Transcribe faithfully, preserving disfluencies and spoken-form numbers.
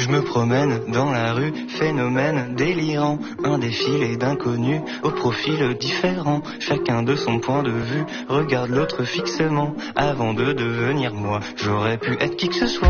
Je me promène dans la rue, phénomène délirant, un défilé d'inconnus au profil différent. Chacun de son point de vue regarde l'autre fixement avant de devenir moi. J'aurais pu être qui que ce soit.